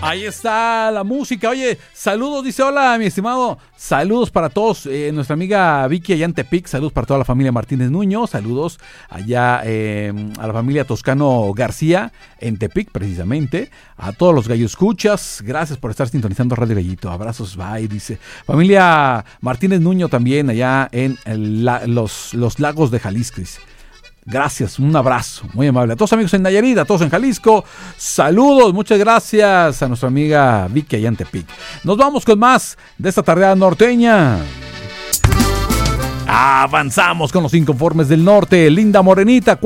Ahí está la música. Oye, saludos, dice, hola, mi estimado. Saludos para todos. Nuestra amiga Vicky allá en Tepic. Saludos para toda la familia Martínez Nuño. Saludos allá a la familia Toscano García en Tepic, precisamente. A todos los gallo escuchas. Gracias por estar sintonizando Radio Gallito. Abrazos, bye, dice. Familia Martínez Nuño también allá en los lagos de Jalisco. Gracias, un abrazo muy amable a todos amigos en Nayarit, a todos en Jalisco. Saludos, muchas gracias a nuestra amiga Vicky allá en Tepic. Nos vamos con más de esta tardeada norteña. Avanzamos con los Inconformes del Norte. Linda Morenita.